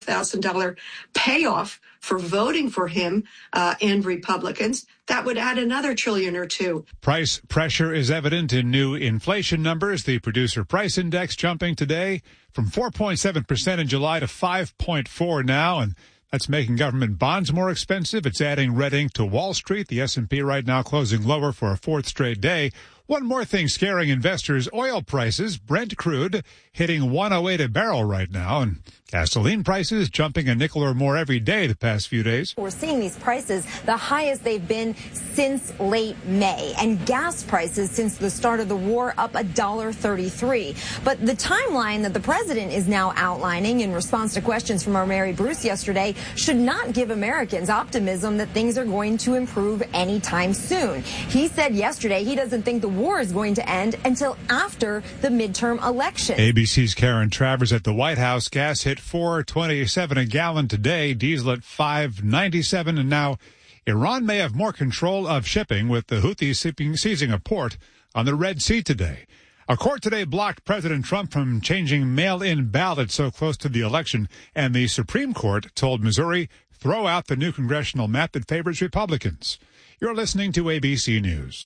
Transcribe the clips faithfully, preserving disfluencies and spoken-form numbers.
thousand dollars payoff for voting for him uh, and Republicans. That would add another trillion or two. Price pressure is evident in new inflation numbers. The producer price index jumping today from four point seven percent in July to five point four now, and that's making government bonds more expensive. It's adding red ink to Wall Street. The S and P right now closing lower for a fourth straight day. One more thing scaring investors, oil prices, Brent crude hitting one oh eight a barrel right now, and gasoline prices jumping a nickel or more every day the past few days. We're seeing these prices the highest they've been since late May, and gas prices since the start of the war up one dollar thirty-three. But the timeline that the president is now outlining in response to questions from our Mary Bruce yesterday should not give Americans optimism that things are going to improve anytime soon. He said yesterday he doesn't think the war is going to end until after the midterm election. A B C's Karen Travers at the White House. Gas hit four twenty-seven a gallon today, diesel at five ninety-seven, and now Iran may have more control of shipping, with the Houthis seizing a port on the Red Sea today. A court today blocked President Trump from changing mail-in ballots so close to the election, and the Supreme Court told Missouri throw out the new congressional map that favors Republicans. You're listening to A B C News.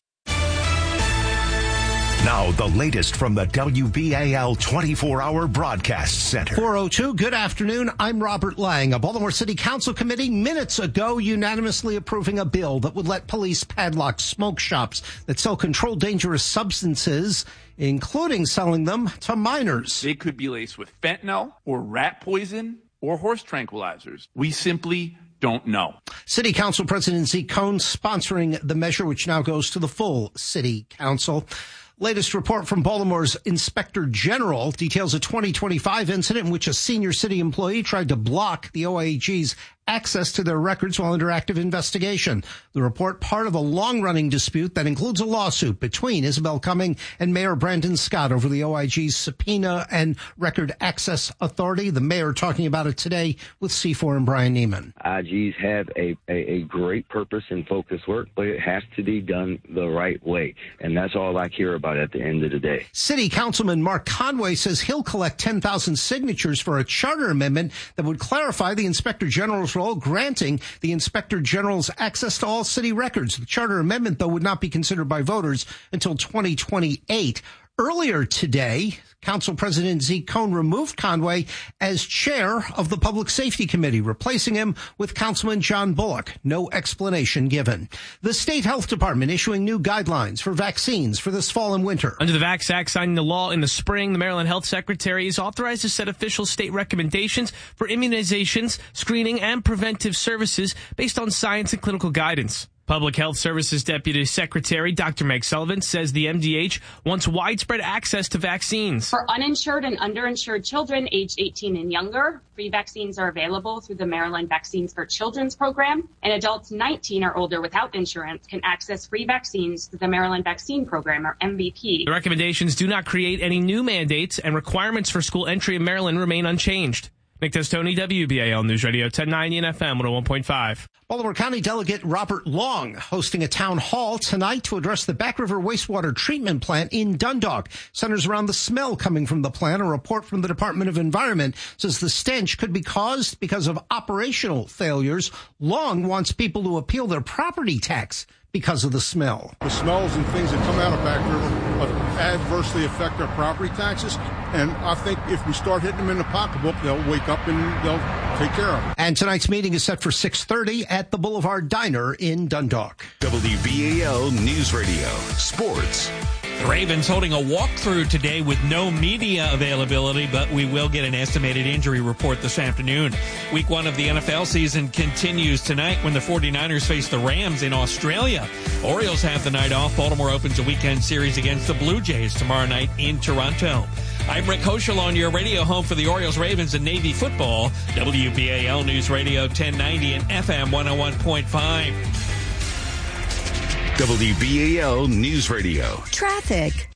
Now, the latest from the W B A L twenty-four hour Broadcast Center. four oh two, good afternoon. I'm Robert Lang. A Baltimore City Council committee minutes ago unanimously approving a bill that would let police padlock smoke shops that sell controlled dangerous substances, including selling them to minors. They could be laced with fentanyl or rat poison or horse tranquilizers. We simply don't know. City Council President Zeke Cohn sponsoring the measure, which now goes to the full City Council. Latest report from Baltimore's Inspector General details a twenty twenty-five incident in which a senior city employee tried to block the O I A G's access to their records while under active investigation. The report, part of a long-running dispute that includes a lawsuit between Isabel Cumming and Mayor Brandon Scott over the O I G's subpoena and record access authority. The mayor talking about it today with C four and Brian Neiman. I Gs have a, a, a great purpose and focused work, but it has to be done the right way. And that's all I care about at the end of the day. City Councilman Mark Conway says he'll collect ten thousand signatures for a charter amendment that would clarify the Inspector General's role, granting the Inspector General's access to all city records. The charter amendment, though, would not be considered by voters until twenty twenty-eight. Earlier today, Council President Zeke Cohn removed Conway as chair of the Public Safety Committee, replacing him with Councilman John Bullock. No explanation given. The State Health Department issuing new guidelines for vaccines for this fall and winter. Under the Vax Act signing the law in the spring, the Maryland Health Secretary is authorized to set official state recommendations for immunizations, screening, and preventive services based on science and clinical guidance. Public Health Services Deputy Secretary Doctor Meg Sullivan says the M D H wants widespread access to vaccines. For uninsured and underinsured children aged eighteen and younger, free vaccines are available through the Maryland Vaccines for Children's program, and adults nineteen or older without insurance can access free vaccines through the Maryland Vaccine Program, or M V P. The recommendations do not create any new mandates, and requirements for school entry in Maryland remain unchanged. Nick Testoni, W B A L News Radio, ten ninety and F M one oh one point five. Baltimore County Delegate Robert Long hosting a town hall tonight to address the Back River Wastewater Treatment Plant in Dundalk. Centers around the smell coming from the plant. A report from the Department of Environment says the stench could be caused because of operational failures. Long wants people to appeal their property tax because of the smell. The smells and things that come out of Back River adversely affect our property taxes, and I think if we start hitting them in the pocketbook, they'll wake up and they'll take care of it. And tonight's meeting is set for six thirty at the Boulevard Diner in Dundalk. W B A L News Radio, Sports. The Ravens holding a walkthrough today with no media availability, but we will get an estimated injury report this afternoon. Week one of the N F L season continues tonight when the forty-niners face the Rams in Australia. Orioles have the night off. Baltimore opens a weekend series against the Blue Jays tomorrow night in Toronto. I'm Rick Hoschel on your radio home for the Orioles, Ravens, and Navy football. W B A L News Radio ten ninety and F M one oh one point five. W B A L News Radio. Traffic.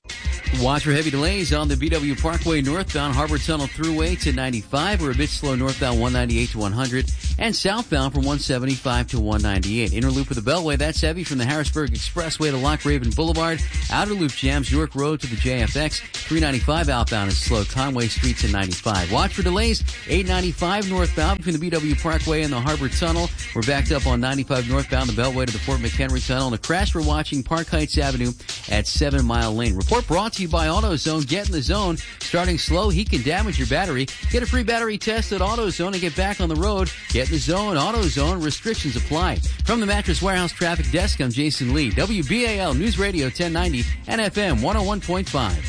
Watch for heavy delays on the B W Parkway northbound Harbor Tunnel Thruway to ninety-five, or a bit slow northbound one ninety-eight to one hundred, and southbound from one seventy-five to one ninety-eight. Inner loop of the Beltway, that's heavy from the Harrisburg Expressway to Lock Raven Boulevard. Outer loop jams York Road to the J F X. three ninety-five outbound is slow Conway Street to ninety-five. Watch for delays eight ninety-five northbound between the B W Parkway and the Harbor Tunnel. We're backed up on ninety-five northbound the Beltway to the Fort McHenry Tunnel, and a crash we're watching Park Heights Avenue at seven Mile Lane. Report brought to you by AutoZone. Get in the zone. Starting slow, heat can damage your battery. Get a free battery test at AutoZone and get back on the road. Get in the zone. AutoZone. Restrictions apply. From the Mattress Warehouse Traffic Desk, I'm Jason Lee. W B A L News Radio ten ninety and F M one oh one point five.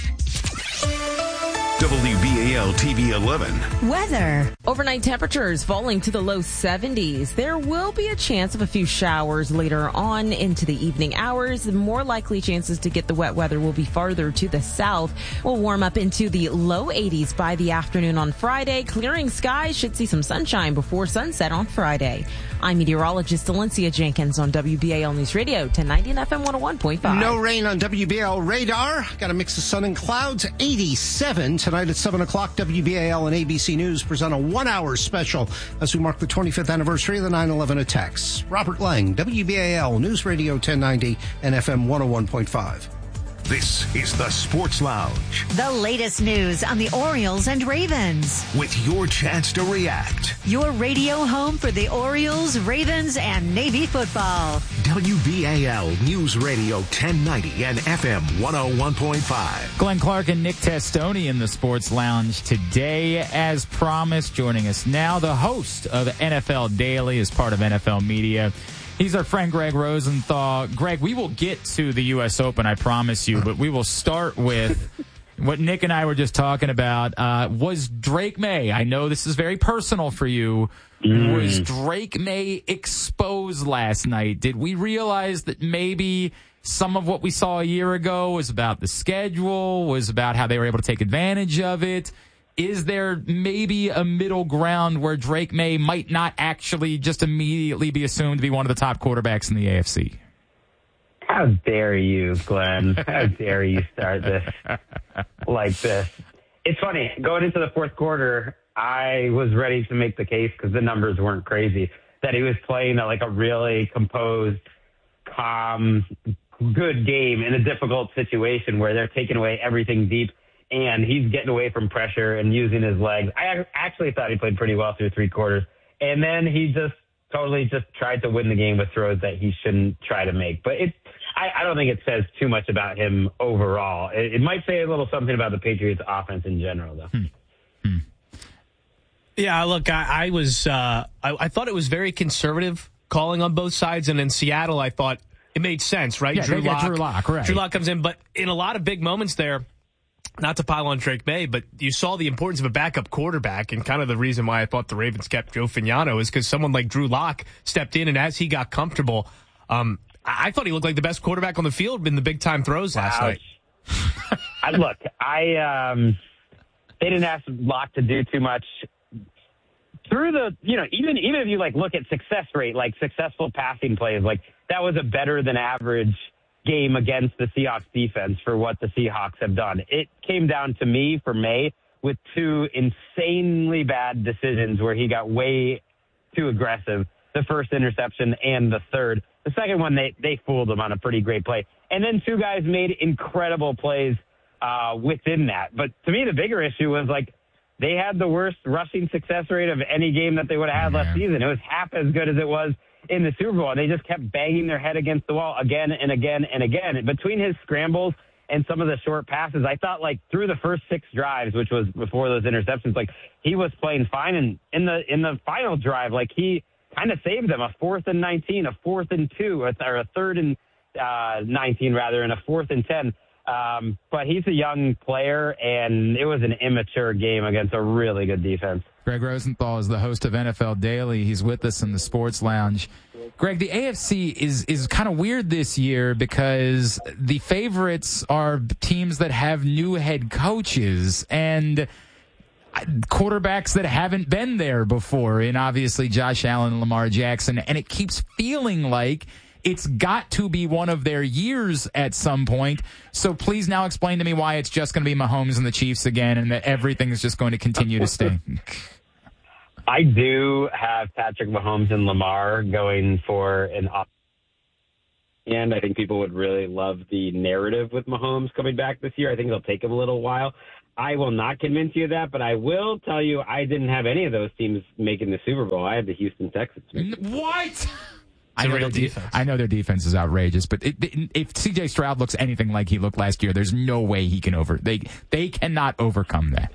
W B A L T V eleven. Weather. Overnight temperatures falling to the low seventies. There will be a chance of a few showers later on into the evening hours. More likely chances to get the wet weather will be farther to the south. We'll warm up into the low eighties by the afternoon on Friday. Clearing skies, should see some sunshine before sunset on Friday. I'm meteorologist Valencia Jenkins on W B A L News Radio ten ninety and F M one oh one point five. No rain on W B A L radar. Got a mix of sun and clouds. eighty-seven tonight at seven o'clock. W B A L and A B C News present a one-hour special as we mark the twenty-fifth anniversary of the nine eleven attacks. Robert Lang, W B A L News Radio ten ninety and F M one oh one point five. This is the Sports Lounge. The latest news on the Orioles and Ravens. With your chance to react. Your radio home for the Orioles, Ravens, and Navy football. W B A L News Radio ten ninety and F M one oh one point five. Glenn Clark and Nick Testoni in the Sports Lounge today. As promised, joining us now, the host of N F L Daily as part of N F L Media. He's our friend Greg Rosenthal. Greg, we will get to the U S Open, I promise you, but we will start with what Nick and I were just talking about. Uh, was Drake May, I know this is very personal for you, mm. was Drake May exposed last night? Did we realize that maybe some of what we saw a year ago was about the schedule, was about how they were able to take advantage of it? Is there maybe a middle ground where Drake May might not actually just immediately be assumed to be one of the top quarterbacks in the A F C? How dare you, Glenn? How dare you start this like this? It's funny. Going into the fourth quarter, I was ready to make the case, because the numbers weren't crazy, that he was playing a, like a really composed, calm, good game in a difficult situation where they're taking away everything deep. And he's getting away from pressure and using his legs. I actually thought he played pretty well through three quarters. And then he just totally just tried to win the game with throws that he shouldn't try to make. But it, I, I don't think it says too much about him overall. It, it might say a little something about the Patriots offense in general, though. Hmm. Hmm. Yeah, look, I, I was, uh, I, I thought it was very conservative calling on both sides. And in Seattle, I thought it made sense, right? Yeah, Drew Lock, Drew Lock, right. Drew Lock comes in. But in a lot of big moments there, not to pile on Drake May, but you saw the importance of a backup quarterback, and kind of the reason why I thought the Ravens kept Joe Fagnano is because someone like Drew Lock stepped in, and as he got comfortable, um, I thought he looked like the best quarterback on the field in the big-time throws last Ouch. night. I, look, I um, they didn't ask Lock to do too much. Through the, you know, even even if you, like, look at success rate, like successful passing plays, like that was a better than average game against the Seahawks defense for what the Seahawks have done. It came down to me for May with two insanely bad decisions where he got way too aggressive, the first interception and the third. The second one, they, they fooled him on a pretty great play. And then two guys made incredible plays uh, within that. But to me, the bigger issue was, like, they had the worst rushing success rate of any game that they would have had last season. It was half as good as it was in the Super Bowl. They just kept banging their head against the wall again and again and again. Between his scrambles and some of the short passes, I thought, like, through the first six drives, which was before those interceptions, like, he was playing fine. And in the in the final drive, like, he kind of saved them, a fourth and nineteen, a fourth and two, or a third and uh, nineteen, rather, and a fourth and ten. Um, but he's a young player, and it was an immature game against a really good defense. Greg Rosenthal is the host of N F L Daily. He's with us in the Sports Lounge. Greg, the A F C is is kind of weird this year because the favorites are teams that have new head coaches and quarterbacks that haven't been there before, and obviously Josh Allen and Lamar Jackson, and it keeps feeling like It's got to be one of their years at some point. So please now explain to me why it's just going to be Mahomes and the Chiefs again and that everything is just going to continue to stay. I do have Patrick Mahomes and Lamar going for an up. And I think people would really love the narrative with Mahomes coming back this year. I think it'll take him a little while. I will not convince you of that, but I will tell you I didn't have any of those teams making the Super Bowl. I had the Houston Texans. What? I know, their de- I know their defense is outrageous, but it, it, if C J Stroud looks anything like he looked last year, there's no way he can over. They they cannot overcome that.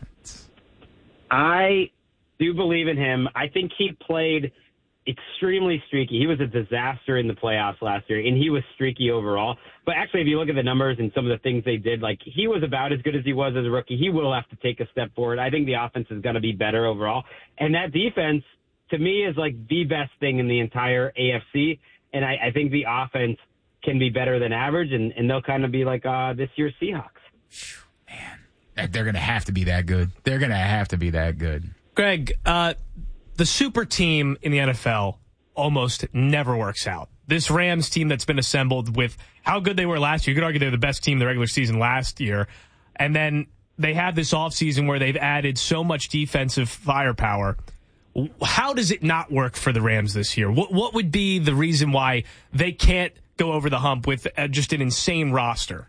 I do believe in him. I think he played extremely streaky. He was a disaster in the playoffs last year, and he was streaky overall. But actually, if you look at the numbers and some of the things they did, like he was about as good as he was as a rookie. He will have to take a step forward. I think the offense is going to be better overall. And that defense, to me, is like the best thing in the entire A F C. And I, I think the offense can be better than average, and, and they'll kind of be like uh, this year's Seahawks. Man, they're going to have to be that good. They're going to have to be that good. Greg, uh, the super team in the N F L almost never works out. This Rams team that's been assembled with how good they were last year, you could argue they're the best team in the regular season last year. And then they have this offseason where they've added so much defensive firepower. How does it not work for the Rams this year? What what would be the reason why they can't go over the hump with uh, just an insane roster?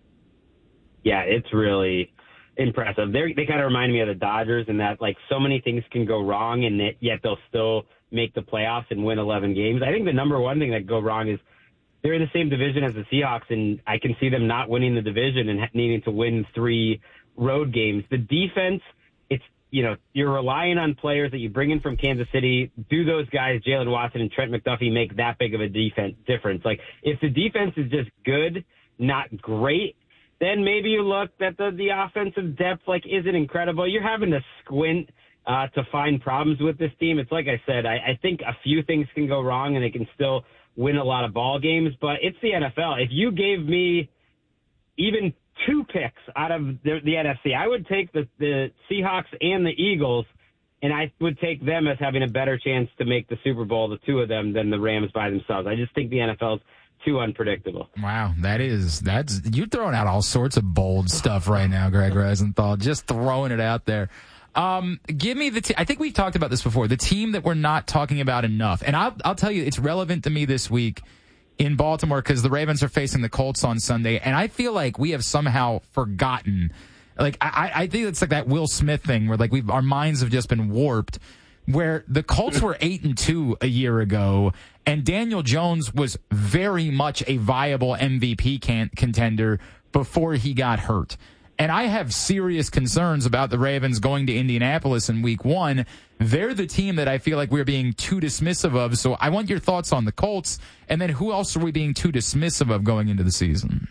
Yeah, it's really impressive. They're, they kind of remind me of the Dodgers in that, like, so many things can go wrong, and that, yet they'll still make the playoffs and win eleven games. I think the number one thing that could go wrong is they're in the same division as the Seahawks, and I can see them not winning the division and needing to win three road games. The defense, it's, you know, you're relying on players that you bring in from Kansas City. Do those guys, Jalen Watson and Trent McDuffie, make that big of a defense difference? Like, if the defense is just good, not great, then maybe you look that the, the offensive depth, like, isn't incredible. You're having to squint uh, to find problems with this team. It's like I said, I, I think a few things can go wrong and they can still win a lot of ball games, but it's the N F L. If you gave me even two picks out of the, the N F C, I would take the, the Seahawks and the Eagles, and I would take them as having a better chance to make the Super Bowl, the two of them, than the Rams by themselves. I just think the N F L is too unpredictable. Wow, that is, that's, you're throwing out all sorts of bold stuff right now, Greg Rosenthal, just throwing it out there. Um, give me the, t- I think we've talked about this before, the team that we're not talking about enough. And I'll, I'll tell you, it's relevant to me this week in Baltimore because the Ravens are facing the Colts on Sunday. And I feel like we have somehow forgotten, like, I, I think it's like that Will Smith thing where, like, we've, our minds have just been warped, where the Colts were eight and two a year ago, and Daniel Jones was very much a viable M V P can- contender before he got hurt. And I have serious concerns about the Ravens going to Indianapolis in week one. They're the team that I feel like we're being too dismissive of. So I want your thoughts on the Colts, and then who else are we being too dismissive of going into the season?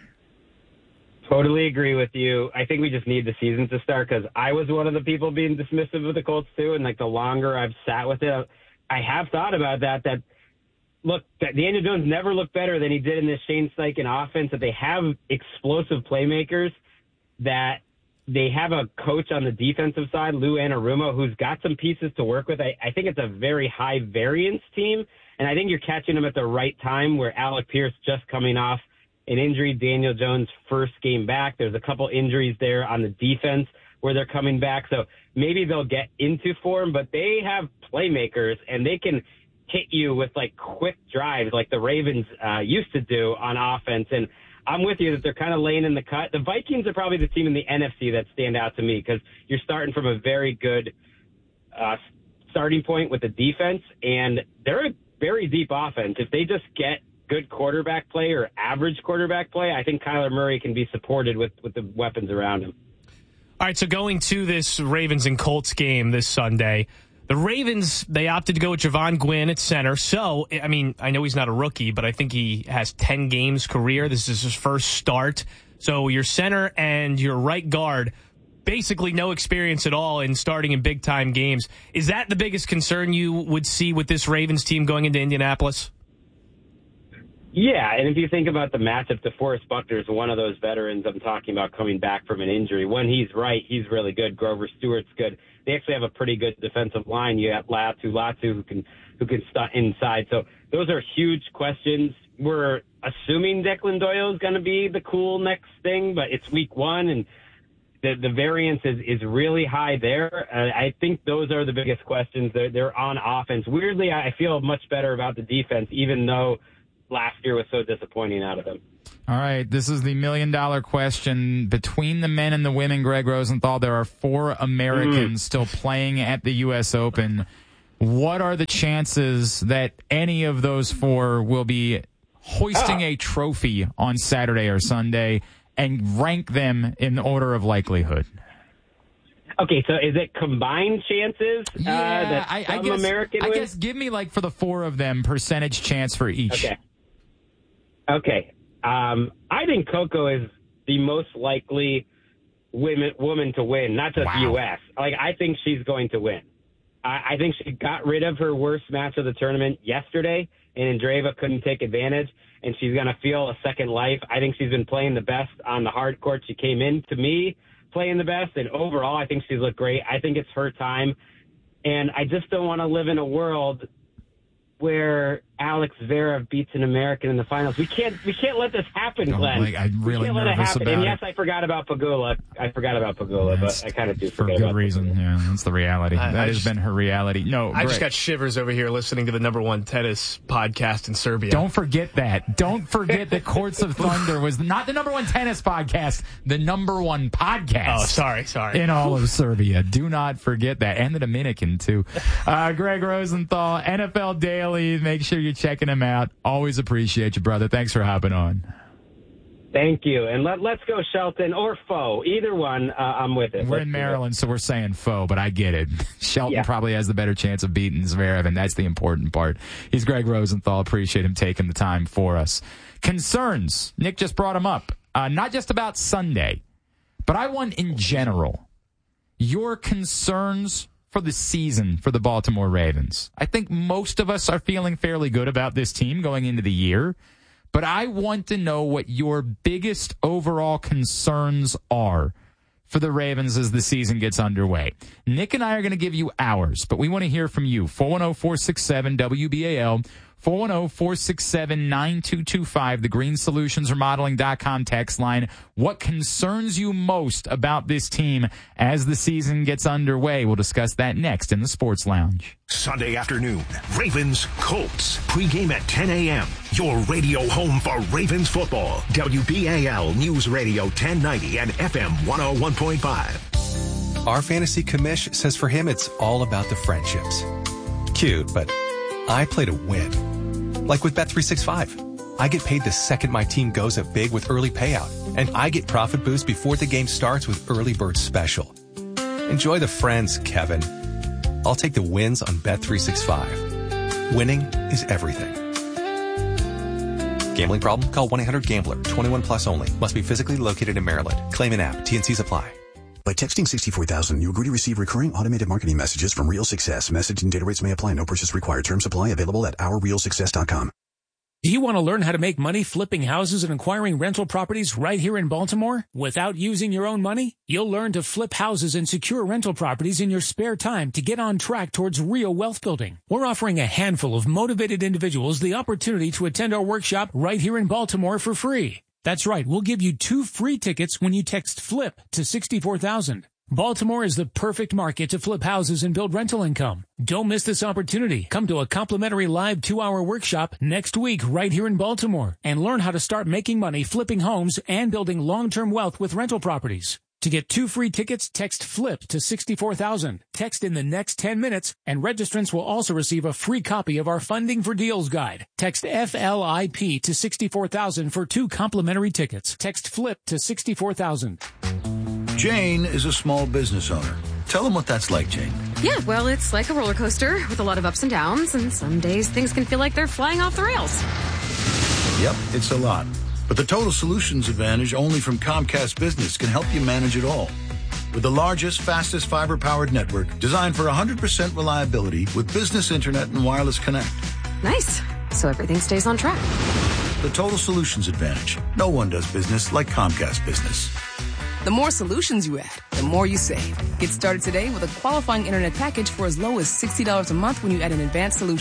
Totally agree with you. I think we just need the season to start because I was one of the people being dismissive of the Colts too. And like the longer I've sat with it, I have thought about that, that look, Daniel Jones never looked better than he did in this Shane Steichen offense, that they have explosive playmakers, that they have a coach on the defensive side, Lou Anarumo, who's got some pieces to work with. I, I think it's a very high variance team. And I think you're catching them at the right time where Alec Pierce just coming off an injury, Daniel Jones' first game back. There's a couple injuries there on the defense where they're coming back. So maybe they'll get into form, but they have playmakers and they can hit you with like quick drives like the Ravens uh, used to do on offense. And I'm with you that they're kind of laying in the cut. The Vikings are probably the team in the N F C that stand out to me because you're starting from a very good uh, starting point with the defense, and they're a very deep offense. If they just get good quarterback play or average quarterback play, I think Kyler Murray can be supported with, with the weapons around him. All right, so going to this Ravens and Colts game this Sunday, the Ravens, they opted to go with Javon Gwynn at center. So, I mean, I know he's not a rookie, but I think he has ten games career. This is his first start. So your center and your right guard, basically no experience at all in starting in big-time games. Is that the biggest concern you would see with this Ravens team going into Indianapolis? Yeah, and if you think about the matchup, DeForest Buckner is one of those veterans I'm talking about coming back from an injury. When he's right, he's really good. Grover Stewart's good. They actually have a pretty good defensive line. You have Latu Latu who can who can stunt inside. So those are huge questions we're assuming Declan Doyle is going to be the cool next thing, but it's week one and the the variance is, is really high there. Uh, I think those are the biggest questions. They're, they're on offense. Weirdly, I feel much better about the defense, even though last year was so disappointing out of them. All right, this is the million-dollar question. Between the men and the women, Greg Rosenthal, there are four Americans mm. still playing at the U S Open. What are the chances that any of those four will be hoisting ah. a trophy on Saturday or Sunday, and rank them in order of likelihood? Okay, so is it combined chances? Yeah, uh, that I, some I, guess, American I wins? guess give me, like, for the four of them, percentage chance for each. Okay. Okay. Um, I think Coco is the most likely women, woman to win, not just wow. U S. Like, I think she's going to win. I, I think she got rid of her worst match of the tournament yesterday, and Andreeva couldn't take advantage, and she's going to feel a second life. I think she's been playing the best on the hard court. She came in, to me, playing the best, and overall, I think she's looked great. I think it's her time, and I just don't want to live in a world where Alex Zverev beats an American in the finals. We can't we can't let this happen, oh, Glenn. Like, I'm really we can't let it nervous happen. about And yes, it. I forgot about Pagula. I forgot about Pagula, That's but I kind of do for forget good about reason. Pagula. Yeah, that's the reality. I, that I has just, been her reality. No, I Greg, just got shivers over here listening to the number one tennis podcast in Serbia. Don't forget that. Don't forget that Courts of Thunder was not the number one tennis podcast, the number one podcast. Oh, sorry, sorry. In all of Serbia. Do not forget that. And the Dominican, too. Uh, Greg Rosenthal, N F L Daily. Make sure you're checking him out. Always appreciate you, brother. Thanks for hopping on. Thank you. And let, let's go Shelton or Foe. Either one, uh, I'm with it. We're let's in Maryland, so we're saying foe, but I get it. Shelton yeah. probably has the better chance of beating Zverev, and that's the important part. He's Greg Rosenthal. Appreciate him taking the time for us. Concerns. Nick just brought him up. Uh, not just about Sunday, but I want in general your concerns for the season for the Baltimore Ravens. I think most of us are feeling fairly good about this team going into the year, but I want to know what your biggest overall concerns are for the Ravens as the season gets underway. Nick and I are going to give you ours, but we want to hear from you. four one zero, four six seven, W B A L, four one zero, four six seven, nine two two five, the green solutions remodeling dot com text line. What concerns you most about this team as the season gets underway? We'll discuss that next in the Sports Lounge. Sunday afternoon, Ravens Colts. Pregame at ten a.m. Your radio home for Ravens football. W B A L News Radio ten ninety and F M one oh one point five. Our fantasy commish says for him it's all about the friendships. Cute, but I play to win. Like with Bet three sixty-five. I get paid the second my team goes up big with early payout. And I get profit boost before the game starts with Early Bird Special. Enjoy the friends, Kevin. I'll take the wins on Bet three sixty-five. Winning is everything. Gambling problem? Call one eight hundred gambler. twenty-one plus only. Must be physically located in Maryland. Claim an app. T and C's apply. By texting sixty-four thousand, you agree to receive recurring automated marketing messages from Real Success. Message and data rates may apply. No purchase required. Terms apply. Available at our real success dot com. Do you want to learn how to make money flipping houses and acquiring rental properties right here in Baltimore without using your own money? You'll learn to flip houses and secure rental properties in your spare time to get on track towards real wealth building. We're offering a handful of motivated individuals the opportunity to attend our workshop right here in Baltimore for free. That's right. We'll give you two free tickets when you text FLIP to sixty-four thousand. Baltimore is the perfect market to flip houses and build rental income. Don't miss this opportunity. Come to a complimentary live two-hour workshop next week right here in Baltimore and learn how to start making money flipping homes and building long-term wealth with rental properties. To get two free tickets, text FLIP to sixty-four thousand. Text in the next ten minutes, and registrants will also receive a free copy of our Funding for Deals guide. Text F L I P to sixty-four thousand for two complimentary tickets. Text FLIP to sixty-four thousand. Jane is a small business owner. Tell them what that's like, Jane. Yeah, well, it's like a roller coaster with a lot of ups and downs, and some days things can feel like they're flying off the rails. Yep, it's a lot. But the Total Solutions Advantage only from Comcast Business can help you manage it all. With the largest, fastest fiber-powered network designed for one hundred percent reliability with business internet and wireless connect. Nice. So everything stays on track. The Total Solutions Advantage. No one does business like Comcast Business. The more solutions you add, the more you save. Get started today with a qualifying internet package for as low as sixty dollars a month when you add an advanced solution.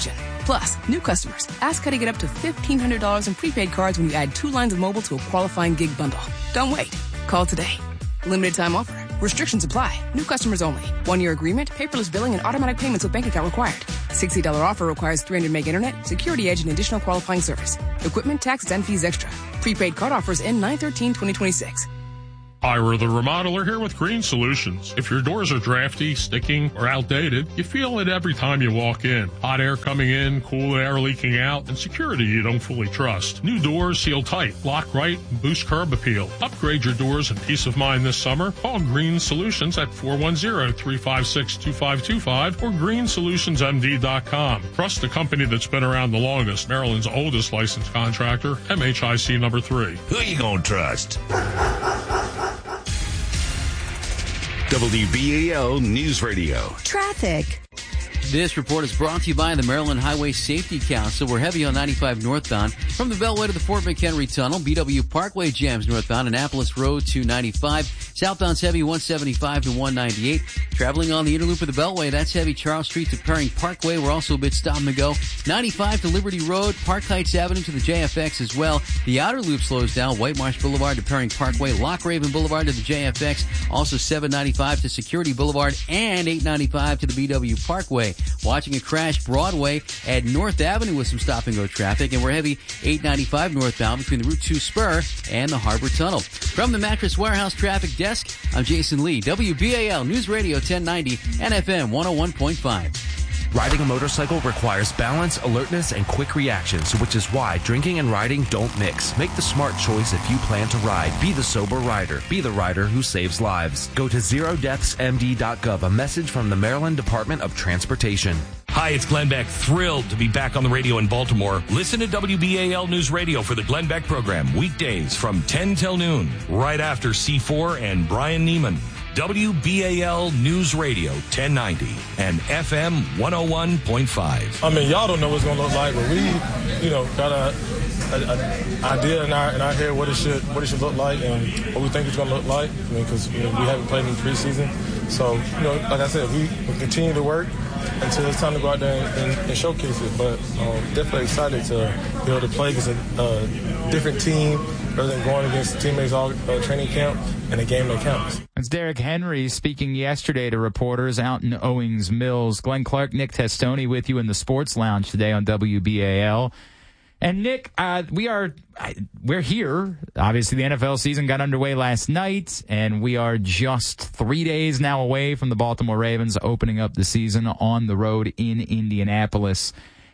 Plus, new customers, ask how to get up to fifteen hundred dollars in prepaid cards when you add two lines of mobile to a qualifying gig bundle. Don't wait. Call today. Limited time offer. Restrictions apply. New customers only. One-year agreement, paperless billing, and automatic payments with bank account required. sixty dollars offer requires three hundred meg internet, security edge, and additional qualifying service. Equipment, taxes, and fees extra. Prepaid card offers end nine thirteen twenty twenty-six. Ira the Remodeler here with Green Solutions. If your doors are drafty, sticking, or outdated, you feel it every time you walk in. Hot air coming in, cool air leaking out, and security you don't fully trust. New doors seal tight, lock right, and boost curb appeal. Upgrade your doors and peace of mind this summer. Call Green Solutions at four one zero, three five six, two five two five or green solutions m d dot com. Trust the company that's been around the longest, Maryland's oldest licensed contractor, M H I C number three. Who you gonna trust? W B A L News Radio. Traffic. This report is brought to you by the Maryland Highway Safety Council. We're heavy on ninety-five northbound from the Beltway to the Fort McHenry Tunnel. B W Parkway jams northbound, Annapolis Road to ninety-five. Southbound's heavy one seventy-five to one ninety-eight. Traveling on the inner loop of the Beltway, that's heavy Charles Street to Perring Parkway. We're also a bit stop and go. ninety-five to Liberty Road, Park Heights Avenue to the J F X as well. The outer loop slows down, White Marsh Boulevard to Perring Parkway, Lock Raven Boulevard to the J F X. Also seven ninety-five to Security Boulevard and eight ninety-five to the B W Parkway. Watching a crash Broadway at North Avenue with some stop and go traffic, and we're heavy eight ninety-five northbound between the Route two spur and the Harbor Tunnel. From the Mattress Warehouse Traffic Desk, I'm Jason Lee, W B A L News Radio ten ninety and F M one oh one point five. Riding a motorcycle requires balance, alertness, and quick reactions, which is why drinking and riding don't mix. Make the smart choice if you plan to ride. Be the sober rider. Be the rider who saves lives. Go to zero deaths m d dot gov, a message from the Maryland Department of Transportation. Hi, it's Glenn Beck. Thrilled to be back on the radio in Baltimore. Listen to W B A L News Radio for the Glenn Beck program, weekdays from ten till noon, right after C four and Brian Neiman. W B A L News Radio ten ninety and F M one oh one point five. I mean, y'all don't know what it's going to look like, but we, you know, got a, a, a idea in our in our head what it should what it should look like and what we think it's going to look like. I mean, because you know, we haven't played in preseason, so you know, like I said, we will continue to work until it's time to go out there and, and, and showcase it. But um, definitely excited to be able to play against a uh, different team rather than going against teammates all uh, training camp in a game that counts. It's Derrick Henry speaking yesterday to reporters out in Owings Mills. Glenn Clark, Nick Testoni with you in the Sports Lounge today on W B A L. And Nick, uh, we are we're here. Obviously, the N F L season got underway last night, and we are just three days now away from the Baltimore Ravens opening up the season on the road in Indianapolis.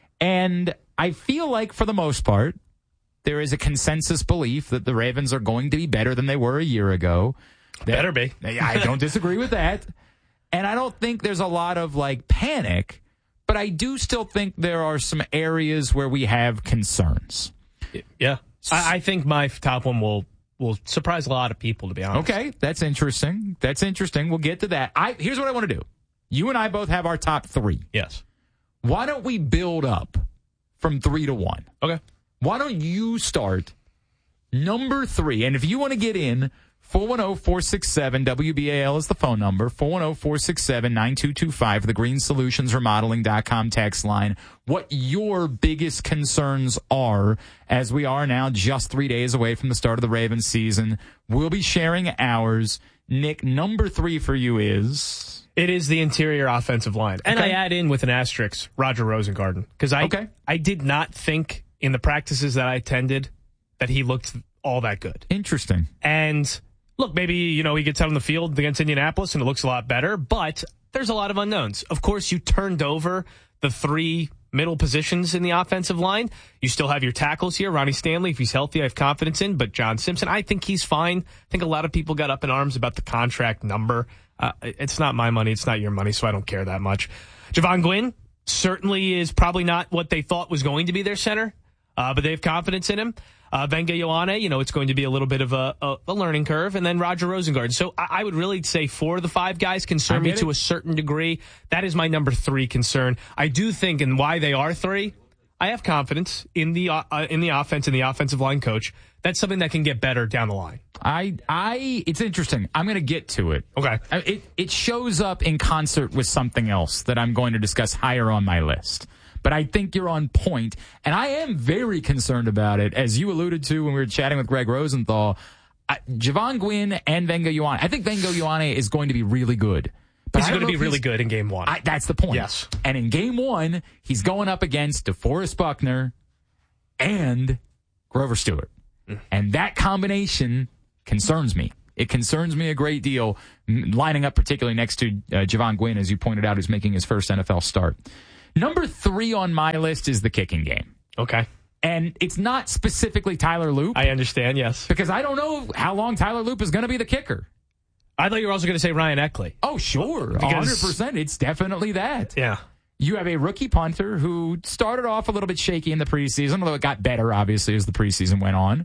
And I feel like, for the most part, there is a consensus belief that the Ravens are going to be better than they were a year ago. Better be. I don't disagree with that. And I don't think there's a lot of, like, panic. But I do still think there are some areas where we have concerns. Yeah. I, I think my top one will will surprise a lot of people, to be honest. Okay, that's interesting. That's interesting. We'll get to that. I Here's what I want to do. You and I both have our top three. Yes. Why don't we build up from three to one? Okay. Why don't you start number three? And if you want to get in, four one zero, four six seven, W B A L is the phone number, four one zero, four six seven, nine two two five, the green solutions remodeling dot com text line, what your biggest concerns are as we are now just three days away from the start of the Ravens season. We'll be sharing ours. Nick, number three for you is? It is the interior offensive line. And Okay. I add in with an asterisk, Roger Rosengarten. Because I, Okay. I did not think in the practices that I attended that he looked all that good. Interesting. And look, maybe, you know, he gets out on the field against Indianapolis and it looks a lot better, but there's a lot of unknowns. Of course, you turned over the three middle positions in the offensive line. You still have your tackles here. Ronnie Stanley, if he's healthy, I have confidence in, but John Simpson, I think he's fine. I think a lot of people got up in arms about the contract number. Uh, it's not my money. It's not your money, so I don't care that much. Javon Gwynn certainly is probably not what they thought was going to be their center, uh, but they have confidence in him. Uh, Venga Ioane, you know, it's going to be a little bit of a, a, a learning curve. And then Roger Rosengarten. So I, I would really say four of the five guys concern me to a certain degree. That is my number three concern. I do think, and why they are three, I have confidence in the uh, in the offense and the offensive line coach. That's something that can get better down the line. I, I, it's interesting. I'm going to get to it. Okay. It, it shows up in concert with something else that I'm going to discuss higher on my list. but I think you're on point, and I am very concerned about it, as you alluded to when we were chatting with Greg Rosenthal. I, Javon Gwynn and Venga Ioane. I think Venga Ioane is going to be really good. But he's going to be really good in game one. I, that's the point. Yes. And in game one, he's going up against DeForest Buckner and Grover Stewart. Mm. And that combination concerns me. It concerns me a great deal, lining up particularly next to uh, Javon Gwynn, as you pointed out, who's making his first N F L start. Number three on my list is the kicking game. Okay. And it's not specifically Tyler Loop. I understand, yes. Because I don't know how long Tyler Loop is going to be the kicker. I thought you were also going to say Ryan Eckley. Oh, sure. Because, one hundred percent. It's definitely that. Yeah. You have a rookie punter who started off a little bit shaky in the preseason, although it got better, obviously, as the preseason went on.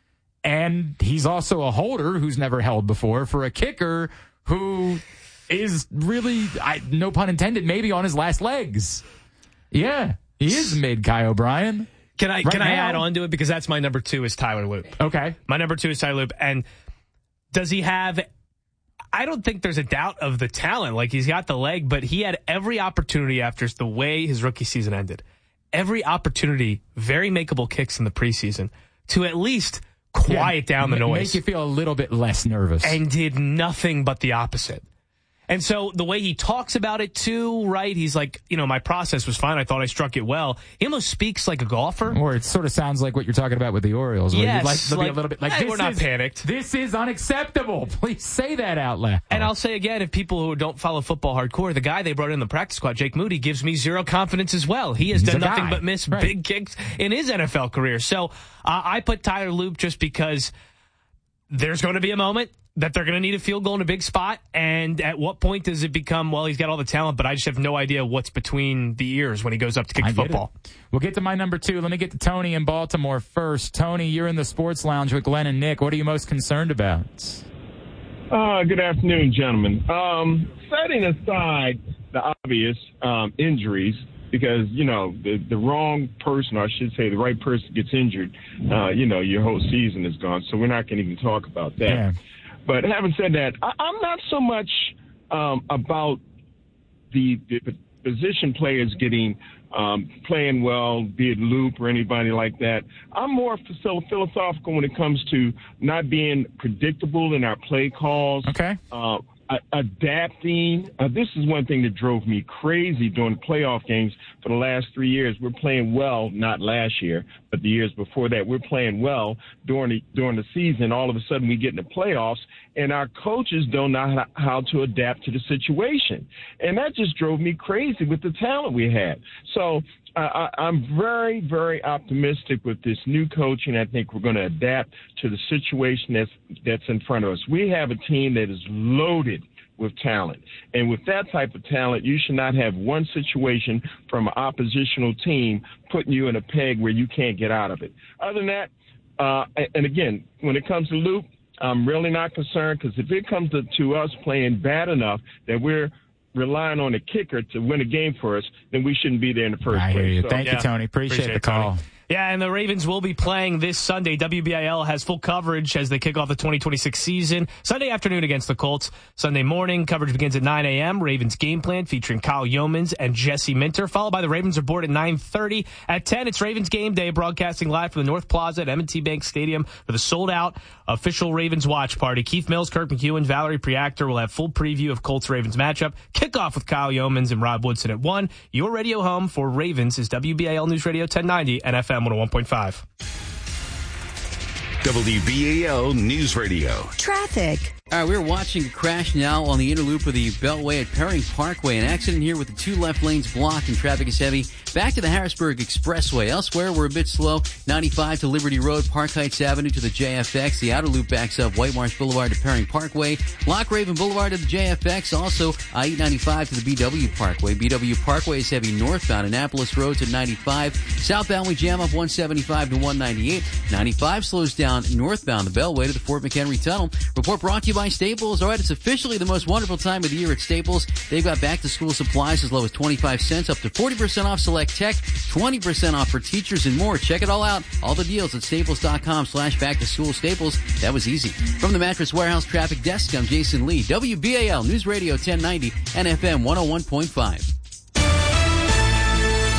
And he's also a holder who's never held before for a kicker who is really, I, no pun intended, maybe on his last legs. Yeah, he is mid Kai O'Brien. Can I right can now. I add on to it? Because that's my number two is Tyler Loop. Okay. My number two is Tyler Loop. And does he have... I don't think there's a doubt of the talent. Like, he's got the leg, but he had every opportunity after the way his rookie season ended. Every opportunity, very makeable kicks in the preseason to at least quiet yeah, down the m- noise. Make you feel a little bit less nervous. And did nothing but the opposite. And so the way he talks about it too, right? He's like, you know, my process was fine. I thought I struck it well. He almost speaks like a golfer. Or it sort of sounds like what you're talking about with the Orioles. Where yes, you'd like to like, be a little bit like, hey, this we're not is, panicked. This is unacceptable. Please say that out loud. And I'll say again, if people who don't follow football hardcore, the guy they brought in the practice squad, Jake Moody, gives me zero confidence as well. He has He's done a nothing guy. but miss Right. big kicks in his N F L career. So uh, I put Tyler Loop just because there's going to be a moment that they're going to need a field goal in a big spot. And at what point does it become, well, he's got all the talent, but I just have no idea what's between the ears when he goes up to kick I the football. It. We'll get to my number two. Let me get to Tony in Baltimore first. Tony, you're in the sports lounge with Glenn and Nick. What are you most concerned about? Uh, good afternoon, gentlemen. Um, setting aside the obvious um, injuries, because, you know, the, the wrong person, or I should say the right person gets injured, uh, you know, your whole season is gone. So we're not going to even talk about that. Yeah. But having said that, I, I'm not so much um, about the, the position players getting um, playing well, be it Loop or anybody like that. I'm more philosophical when it comes to not being predictable in our play calls. Okay. Uh, adapting. Uh, this is one thing that drove me crazy during playoff games for the last three years. We're playing well, not last year, but the years before that. We're playing well during the, during the season. All of a sudden we get in the playoffs, and our coaches don't know how, how to adapt to the situation. And that just drove me crazy with the talent we had. So I, I'm very, very optimistic with this new coaching. I think we're going to adapt to the situation that's that's in front of us. We have a team that is loaded with talent. And with that type of talent, you should not have one situation from an oppositional team putting you in a peg where you can't get out of it. Other than that, uh, and again, when it comes to Luke, I'm really not concerned, because if it comes to, to us playing bad enough that we're relying on a kicker to win a game for us, then we shouldn't be there in the first I place. hear you. So, Thank yeah. you, Tony. Appreciate, Appreciate the call. Tony. Yeah, and the Ravens will be playing this Sunday. W B I L has full coverage as they kick off the twenty twenty-six season. Sunday afternoon against the Colts. Sunday morning, coverage begins at nine a.m. Ravens game plan featuring Kyle Yeomans and Jesse Minter, followed by the Ravens Report at nine thirty. At ten, it's Ravens game day, broadcasting live from the North Plaza at M and T Bank Stadium for the sold-out official Ravens watch party. Keith Mills, Kirk McEwen, Valerie Priactor will have full preview of Colts-Ravens matchup. Kickoff with Kyle Yeomans and Rob Woodson at one. Your radio home for Ravens is W B I L News Radio ten ninety and F M one oh one point five. W B A L News Radio. Traffic. All right, we're watching a crash now on the inner loop of the Beltway at Perring Parkway. An accident here with the two left lanes blocked and traffic is heavy. Back to the Harrisburg Expressway. Elsewhere, we're a bit slow. ninety-five to Liberty Road, Park Heights Avenue to the J F X. The outer loop backs up White Marsh Boulevard to Perring Parkway. Lock Raven Boulevard to the J F X. Also, I eight ninety-five to the B W Parkway. B W Parkway is heavy northbound. Annapolis Road to ninety-five. Southbound, we jam up one seventy-five to one ninety-eight. ninety-five slows down northbound the Beltway to the Fort McHenry Tunnel. Report brought to you by Staples. All right, it's officially the most wonderful time of the year at Staples. They've got back-to-school supplies as low as twenty-five cents, up to forty percent off select tech, twenty percent off for teachers, and more. Check it all out. All the deals at staples.com slash back-to-school Staples. That was easy. From the Mattress Warehouse Traffic Desk, I'm Jason Lee. W B A L News Radio ten ninety and F M one oh one point five. Now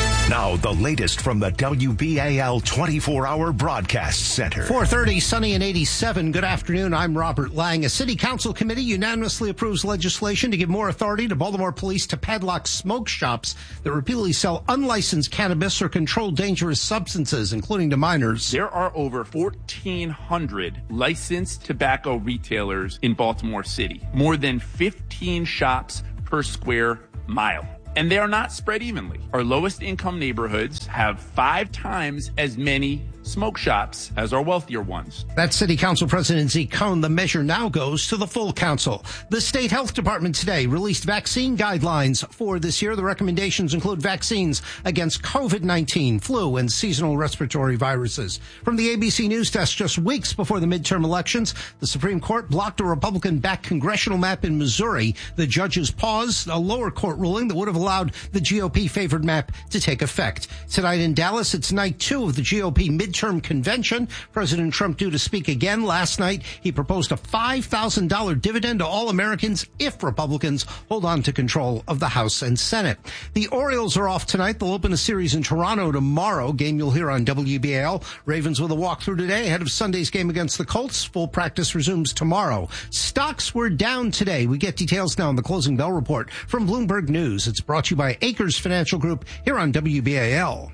Now, the latest from the W B A L twenty-four hour Broadcast Center. four thirty, sunny and eighty-seven. Good afternoon. I'm Robert Lang. A city council committee unanimously approves legislation to give more authority to Baltimore police to padlock smoke shops that repeatedly sell unlicensed cannabis or controlled dangerous substances, including to minors. There are over fourteen hundred licensed tobacco retailers in Baltimore City, more than fifteen shops per square mile. And they are not spread evenly. Our lowest income neighborhoods have five times as many smoke shops as our wealthier ones. That's City Council President Zeke Cohn. The measure now goes to the full council. The State Health Department today released vaccine guidelines for this year. The recommendations include vaccines against COVID nineteen, flu, and seasonal respiratory viruses. From the A B C News Desk, just weeks before the midterm elections, the Supreme Court blocked a Republican-backed congressional map in Missouri. The judges paused a lower court ruling that would have allowed the G O P-favored map to take effect. Tonight in Dallas, it's night two of the G O P midterm Midterm convention. President Trump due to speak again. Last night, he proposed a five thousand dollars dividend to all Americans if Republicans hold on to control of the House and Senate. The Orioles are off tonight. They'll open a series in Toronto tomorrow. Game you'll hear on W B A L. Ravens with a walkthrough today ahead of Sunday's game against the Colts. Full practice resumes tomorrow. Stocks were down today. We get details now on the closing bell report from Bloomberg News. It's brought to you by Acres Financial Group here on W B A L.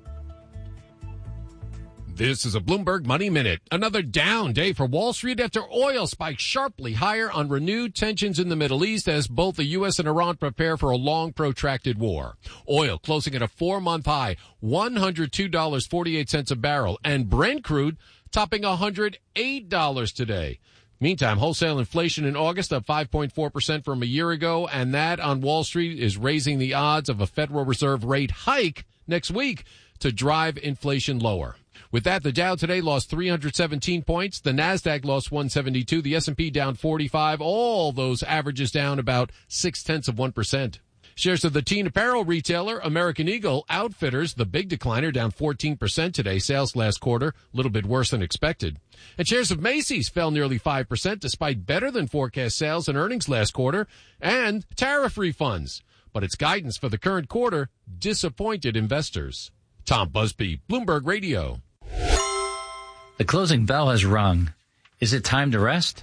This is a Bloomberg Money Minute. Another down day for Wall Street after oil spiked sharply higher on renewed tensions in the Middle East as both the U S and Iran prepare for a long, protracted war. Oil closing at a four-month high, one hundred two dollars and forty-eight cents a barrel, and Brent crude topping one hundred eight dollars today. Meantime, wholesale inflation in August up five point four percent from a year ago, and that on Wall Street is raising the odds of a Federal Reserve rate hike next week to drive inflation lower. With that, the Dow today lost three hundred seventeen points. The Nasdaq lost one seventy-two. The S and P down forty-five. All those averages down about six-tenths of one percent. Shares of the teen apparel retailer American Eagle Outfitters, the big decliner, down fourteen percent today. Sales last quarter, a little bit worse than expected. And shares of Macy's fell nearly five percent despite better than forecast sales and earnings last quarter and tariff refunds. But its guidance for the current quarter disappointed investors. Tom Busby, Bloomberg Radio. The closing bell has rung. Is it time to rest?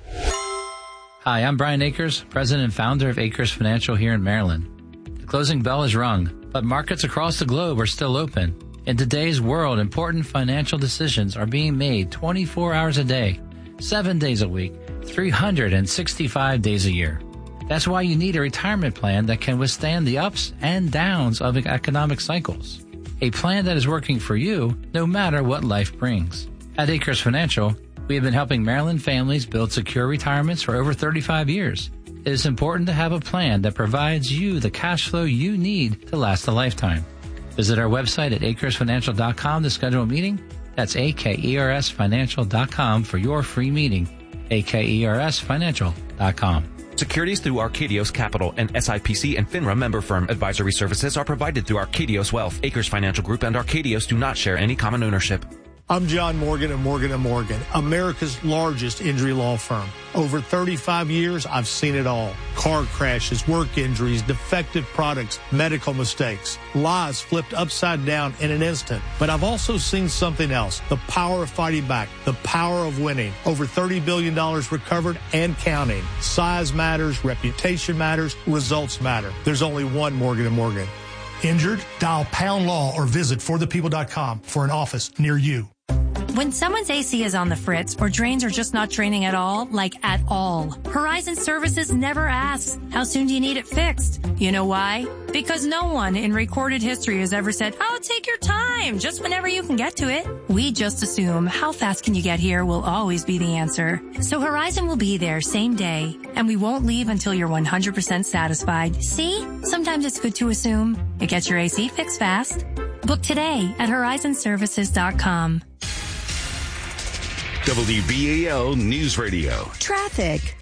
Hi, I'm Brian Akers, president and founder of Akers Financial here in Maryland. The closing bell has rung, but markets across the globe are still open. In today's world, important financial decisions are being made twenty-four hours a day, seven days a week, three hundred sixty-five days a year. That's why you need a retirement plan that can withstand the ups and downs of economic cycles. A plan that is working for you no matter what life brings. At Acres Financial, we have been helping Maryland families build secure retirements for over thirty-five years. It is important to have a plan that provides you the cash flow you need to last a lifetime. Visit our website at acres financial dot com to schedule a meeting. That's A K E R S financial dot com for your free meeting. A K E R S financial dot com. Securities through Arcadios Capital and S I P C and FINRA member firm. Advisory services are provided through Arcadios Wealth. Acres Financial Group and Arcadios do not share any common ownership. I'm John Morgan of Morgan and Morgan, America's largest injury law firm. Over thirty-five years, I've seen it all. Car crashes, work injuries, defective products, medical mistakes, lives flipped upside down in an instant. But I've also seen something else, the power of fighting back, the power of winning. Over thirty billion dollars recovered and counting. Size matters, reputation matters, results matter. There's only one Morgan and Morgan. Injured? Dial Pound Law or visit for the people dot com for an office near you. When someone's A C is on the fritz or drains are just not draining at all, like at all, Horizon Services never asks, how soon do you need it fixed? You know why? Because no one in recorded history has ever said, oh, take your time, just whenever you can get to it. We just assume how fast can you get here will always be the answer. So Horizon will be there same day, and we won't leave until you're one hundred percent satisfied. See? Sometimes it's good to assume. It gets your A C fixed fast. Book today at horizon services dot com. W B A L News Radio. Traffic.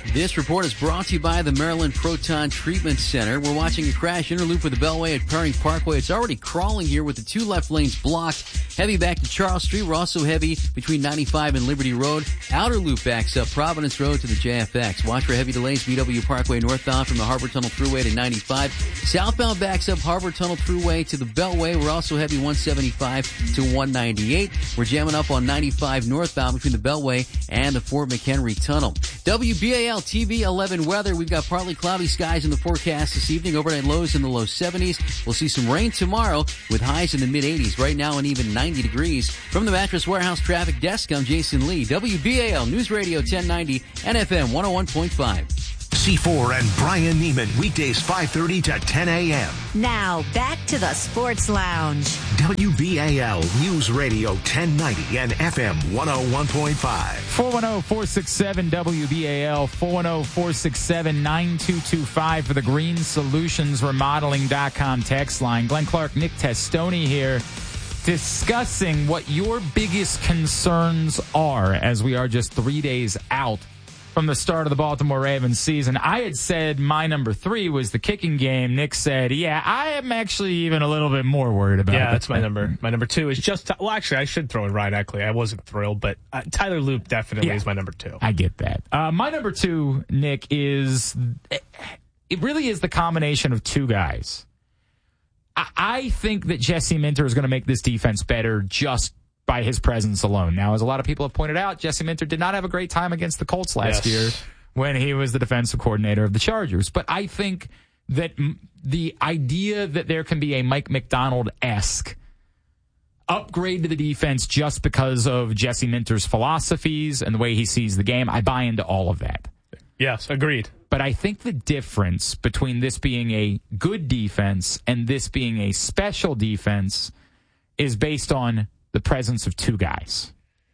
This report is brought to you by the Maryland Proton Treatment Center. We're watching a crash inner loop of the Beltway at Perring Parkway. It's already crawling here with the two left lanes blocked. Heavy back to Charles Street. We're also heavy between ninety-five and Liberty Road. Outer loop backs up Providence Road to the J F X. Watch for heavy delays B W Parkway northbound from the Harbor Tunnel Thruway to ninety-five. Southbound backs up Harbor Tunnel Thruway to the Beltway. We're also heavy one seventy-five to one ninety-eight. We're jamming up on ninety-five northbound between the Beltway and the Fort McHenry Tunnel. W B A L T V eleven weather. We've got partly cloudy skies in the forecast this evening. Overnight lows in the low seventies. We'll see some rain tomorrow with highs in the mid eighties. Right now, and even ninety degrees. From the Mattress Warehouse Traffic Desk, I'm Jason Lee. W B A L News Radio ten ninety and F M one oh one point five. C four and Brian Neiman, weekdays five thirty to ten a.m. Now, back to the Sports Lounge. W B A L News Radio ten ninety and F M one oh one point five. four one zero, four six seven, W B A L, four one zero, four six seven, nine two two five for the Green Solutions Remodeling dot com text line. Glenn Clark, Nick Testoni here, discussing what your biggest concerns are as we are just three days out from the start of the Baltimore Ravens season. I had said my number three was the kicking game. Nick said, yeah, I am actually even a little bit more worried about it. Yeah, that's my number. My number two is just, well, actually, I should throw in Ryan Eckley. I wasn't thrilled, but uh, Tyler Loop definitely yeah, is my number two. I get that. Uh, my number two, Nick, is, it really is the combination of two guys. I, I think that Jesse Minter is going to make this defense better just by his presence alone. Now, as a lot of people have pointed out, Jesse Minter did not have a great time against the Colts last yes. year when he was the defensive coordinator of the Chargers. But I think that m- the idea that there can be a Mike McDonald-esque upgrade to the defense just because of Jesse Minter's philosophies and the way he sees the game, I buy into all of that. Yes, agreed. But I think the difference between this being a good defense and this being a special defense is based on the presence of two guys.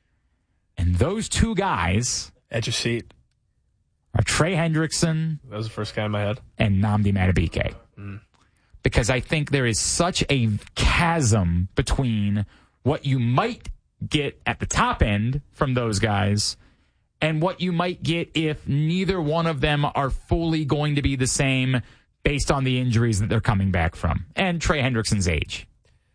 And those two guys... Edge of seat. ...are Trey Hendrickson... That was the first guy in my head. ...and Nnamdi Madubuike. Mm. Because I think there is such a chasm between what you might get at the top end from those guys and what you might get if neither one of them are fully going to be the same based on the injuries that they're coming back from. And Trey Hendrickson's age.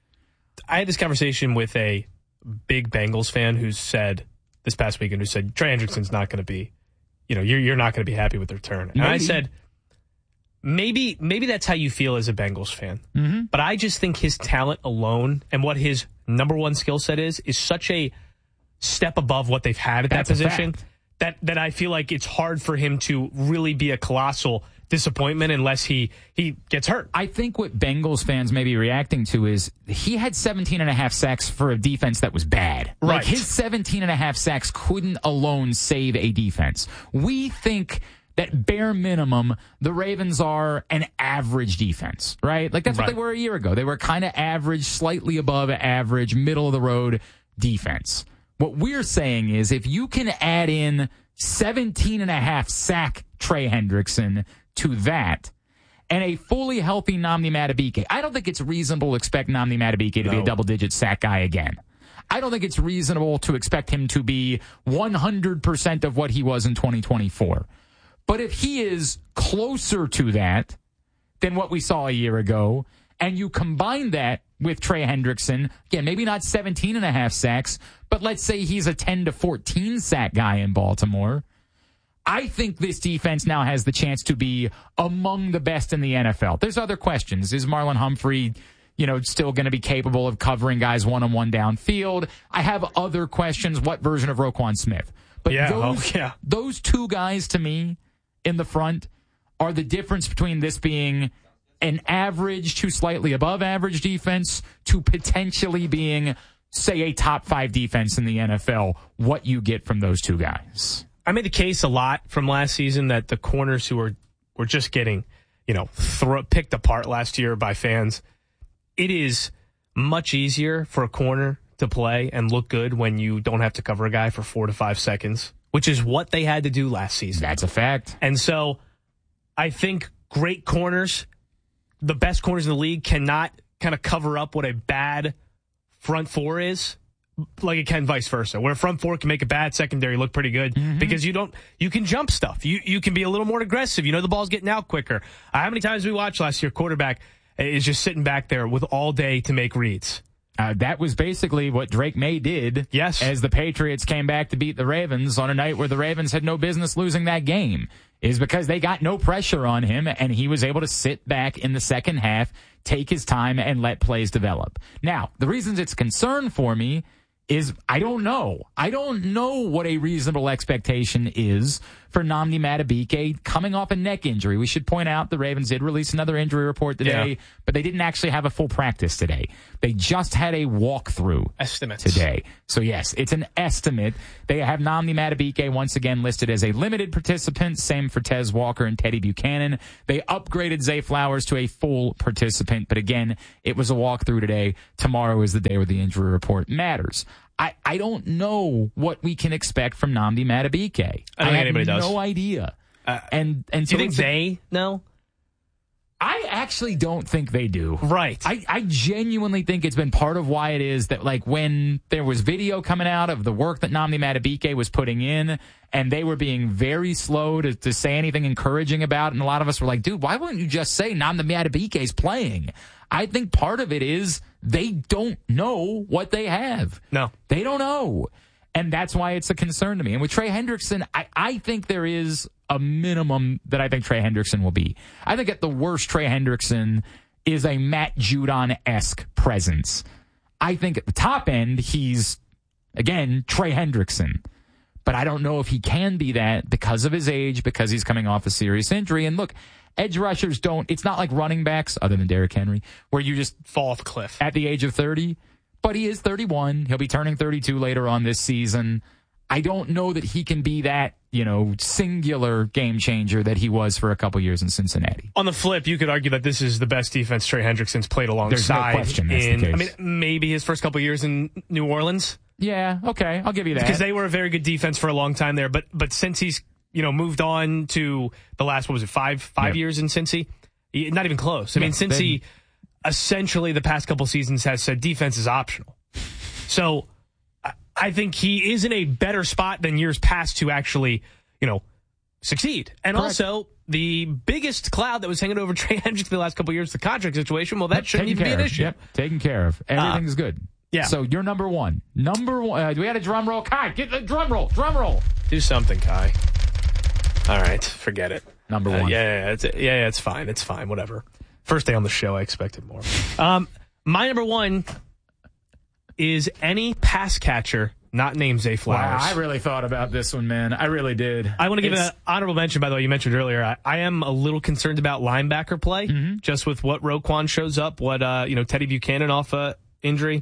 I had this conversation with a big Bengals fan who said this past weekend, who said, Trey Hendrickson's not going to be, you know, you're, you're not going to be happy with the return. And maybe. I said, maybe, maybe that's how you feel as a Bengals fan. Mm-hmm. But I just think his talent alone and what his number one skill set is, is such a step above what they've had at that's that position that, that I feel like it's hard for him to really be a colossal disappointment unless he, he gets hurt. I think what Bengals fans may be reacting to is he had seventeen and a half sacks for a defense that was bad. Right. Like his seventeen and a half sacks couldn't alone save a defense. We think that bare minimum, the Ravens are an average defense, right? Like that's right. what they were a year ago. They were kind of average, slightly above average, middle of the road defense. What we're saying is if you can add in seventeen and a half sack Trey Hendrickson to that, and a fully healthy Nnamdi Madubuike. I don't think it's reasonable to expect Nnamdi Madubuike to no. be a double-digit sack guy again. I don't think it's reasonable to expect him to be one hundred percent of what he was in twenty twenty-four. But if he is closer to that than what we saw a year ago, and you combine that with Trey Hendrickson, again, maybe not seventeen and a half sacks, but let's say he's a ten to fourteen sack guy in Baltimore, I think this defense now has the chance to be among the best in the N F L. There's other questions. Is Marlon Humphrey, you know, still going to be capable of covering guys one-on-one downfield? I have other questions. What version of Roquan Smith? But yeah, those, oh, yeah. those two guys, to me, in the front, are the difference between this being an average to slightly above average defense to potentially being, say, a top five defense in the N F L. What you get from those two guys. I made the case a lot from last season that the corners who were, were just getting, you know, throw, picked apart last year by fans, it is much easier for a corner to play and look good when you don't have to cover a guy for four to five seconds, which is what they had to do last season. That's a fact. And so I think great corners, the best corners in the league, cannot kind of cover up what a bad front four is. like it can vice versa, where front four can make a bad secondary look pretty good mm-hmm. because you don't, you can jump stuff. You you can be a little more aggressive. You know the ball's getting out quicker. Uh, how many times we watched last year, quarterback is just sitting back there with all day to make reads. Uh, that was basically what Drake May did. Yes. As the Patriots came back to beat the Ravens on a night where the Ravens had no business losing that game, is because they got no pressure on him and he was able to sit back in the second half, take his time, and let plays develop. Now, the reasons it's a concern for me is I don't know. I don't know what a reasonable expectation is for Nnamdi Madubuike coming off a neck injury. We should point out the Ravens did release another injury report today, yeah. but they didn't actually have a full practice today. They just had a walkthrough Estimates. today. So, yes, it's an estimate. They have Nnamdi Madubuike once again listed as a limited participant. Same for Tez Walker and Teddy Buchanan. They upgraded Zay Flowers to a full participant. But, again, it was a walkthrough today. Tomorrow is the day where the injury report matters. I, I don't know what we can expect from Nnamdi Madubuike. I don't I think have anybody does. no idea. Uh, and and do so you think they know? I actually don't think they do. Right. I, I genuinely think it's been part of why it is that, like, when there was video coming out of the work that Nnamdi Madubuike was putting in, and they were being very slow to, to say anything encouraging about it, and a lot of us were like, dude, why wouldn't you just say Nnamdi Madubuike's playing? I think part of it is they don't know what they have. No. They don't know. And that's why it's a concern to me. And with Trey Hendrickson, I, I think there is a minimum that I think Trey Hendrickson will be. I think at the worst, Trey Hendrickson is a Matt Judon-esque presence. I think at the top end, he's, again, Trey Hendrickson. But I don't know if he can be that because of his age, because he's coming off a serious injury. And look, edge rushers don't, it's not like running backs, other than Derrick Henry, where you just fall off a cliff at the age of thirty. But he is thirty-one. He'll be turning thirty-two later on this season. I don't know that he can be that, you know, singular game changer that he was for a couple years in Cincinnati. On the flip, you could argue that this is the best defense Trey Hendrickson's played alongside. There's no question that's in, the case. I mean, maybe his first couple years in New Orleans. Yeah, okay, I'll give you that. Because they were a very good defense for a long time there. But but since he's, you know, moved on to the last, what was it, five five yep. years in Cincy? Not even close. I yeah, mean, Cincy essentially the past couple seasons has said defense is optional. So I think he is in a better spot than years past to actually, you know, succeed. And Correct. Also, the biggest cloud that was hanging over Trey Hendrickson the last couple of years, the contract situation, well, that yep, shouldn't even be an of. issue. Yep, taken care of. Everything's uh, good. Yeah. So you're number one. Number one. Uh, do we have a drum roll? Kai, get the drum roll. Drum roll. Do something, Kai. All right, forget it. Number uh, one. Yeah, yeah, it's, yeah, yeah, it's fine. It's fine. Whatever. First day on the show, I expected more. Um, my number one is any pass catcher not named Zay Flowers. Wow, I really thought about this one, man. I really did. I want to give it's, an honorable mention, by the way, you mentioned earlier. I, I am a little concerned about linebacker play, mm-hmm. just with what Roquan shows up, what uh, you know, Teddy Buchanan off uh, injury.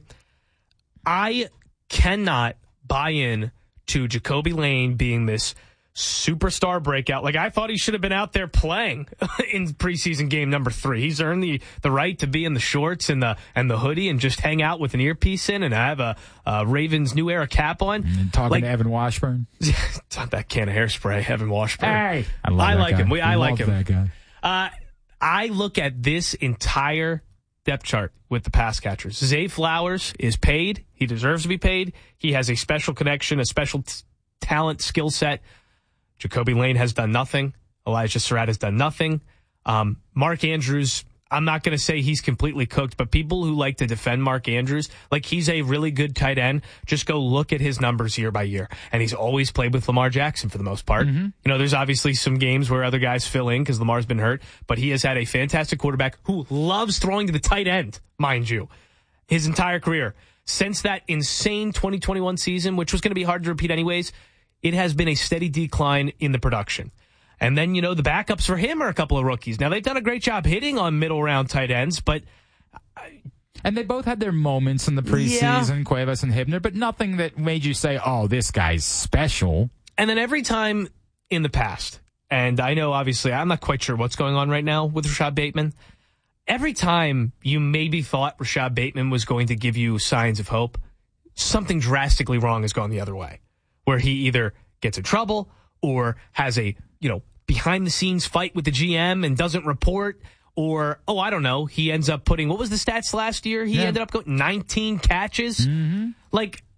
I cannot buy in to Jacoby Lane being this superstar breakout. Like, I thought he should have been out there playing in preseason game number three. He's earned the, the right to be in the shorts and the and the hoodie and just hang out with an earpiece in and have a, a Ravens New Era cap on. And talking like, to Evan Washburn. That can of hairspray, Evan Washburn. Hey, I, I like guy. him. We, I, I like him. That guy. Uh, I look at this entire depth chart with the pass catchers. Zay Flowers is paid. He deserves to be paid. He has a special connection, a special t- talent, skill set. Jacoby Lane has done nothing. Elijah Surratt has done nothing. Um, Mark Andrews, I'm not going to say he's completely cooked, but people who like to defend Mark Andrews, like he's a really good tight end. Just go look at his numbers year by year. And he's always played with Lamar Jackson for the most part. Mm-hmm. You know, there's obviously some games where other guys fill in because Lamar's been hurt, but he has had a fantastic quarterback who loves throwing to the tight end, mind you, his entire career. Since that insane twenty twenty-one season, which was going to be hard to repeat anyways, it has been a steady decline in the production. And then, you know, the backups for him are a couple of rookies. Now, they've done a great job hitting on middle round tight ends, but... I, and they both had their moments in the preseason, yeah. Cuevas and Hibner, but nothing that made you say, oh, this guy's special. And then every time in the past, and I know, obviously, I'm not quite sure what's going on right now with Rashad Bateman. Every time you maybe thought Rashad Bateman was going to give you signs of hope, something drastically wrong has gone the other way, where he either gets in trouble or has a, you know, behind-the-scenes fight with the G M and doesn't report, or, oh, I don't know, he ends up putting, what was the stats last year? He yeah. ended up going nineteen catches. Mm-hmm. Like,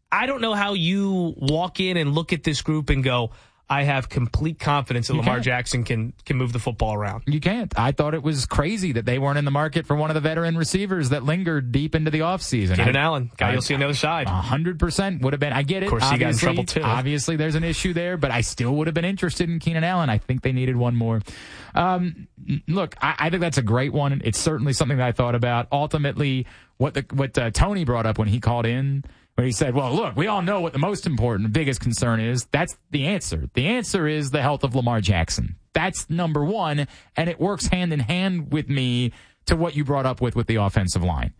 I don't know how you walk in and look at this group and go, I have complete confidence that You Lamar can't. Jackson can can move the football around. You can't. I thought it was crazy that they weren't in the market for one of the veteran receivers that lingered deep into the offseason. Keenan I, Allen, guy I, you'll see on the other side. one hundred percent would have been. I get it. Of course, he got in trouble, too. Obviously, there's an issue there, but I still would have been interested in Keenan Allen. I think they needed one more. Um, look, I, I think that's a great one. It's certainly something that I thought about. Ultimately, what the what uh, Tony brought up when he called in, where he said, well, look, we all know what the most important, biggest concern is. That's the answer. The answer is the health of Lamar Jackson. That's number one, and it works hand in hand with me to what you brought up with, with the offensive line.